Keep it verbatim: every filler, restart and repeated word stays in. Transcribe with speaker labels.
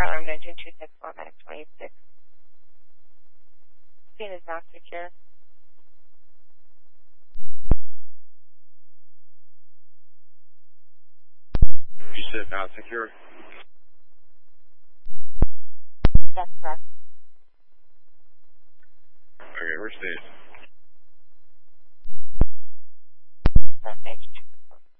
Speaker 1: alarm engine two six four minus twenty-six. Scene is not secure.
Speaker 2: You said not secure?
Speaker 1: That's correct.
Speaker 2: Okay, where's Steve?
Speaker 1: Perfect.